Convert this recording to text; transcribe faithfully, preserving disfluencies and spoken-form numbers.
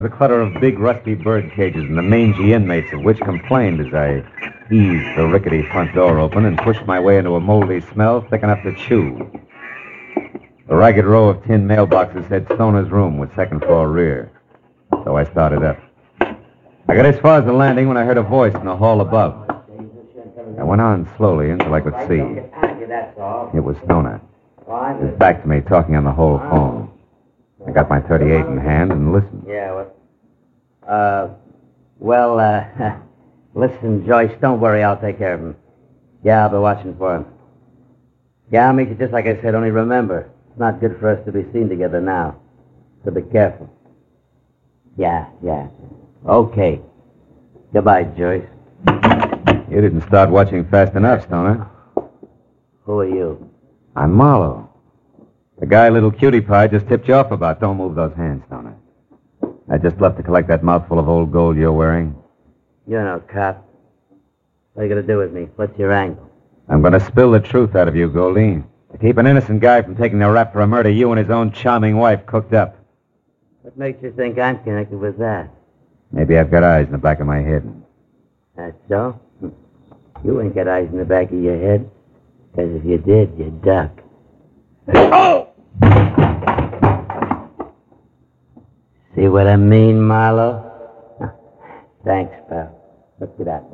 The clutter of big, rusty bird cages and the mangy inmates of which complained as I eased the rickety front door open and pushed my way into a moldy smell thick enough to chew. The ragged row of tin mailboxes said Stoner's room with second floor rear. So I started up. I got as far as the landing when I heard a voice in the hall above. I went on slowly until I could see. It was Stoner. He was back to me, talking on the whole phone. I got my thirty-eight in hand and listened. Yeah, well, uh, well, uh, listen, Joyce, don't worry, I'll take care of him. Yeah, I'll be watching for him. Yeah, I'll meet you just like I said, only remember, it's not good for us to be seen together now, so be careful. Yeah, yeah. Okay. Goodbye, Joyce. You didn't start watching fast enough, Stoner. Who are you? I'm Marlowe. The guy little cutie pie just tipped you off about. Don't move those hands, Stoner. I just left to collect that mouthful of old gold you're wearing. You're no cop. What are you going to do with me? What's your angle? I'm going to spill the truth out of you, Goldine. To keep an innocent guy from taking the rap for a murder you and his own charming wife cooked up. What makes you think I'm connected with that? Maybe I've got eyes in the back of my head. That's so? You ain't got eyes in the back of your head. Because if you did, you'd duck. Oh! See what I mean, Marlowe? Thanks, pal. Let's get out.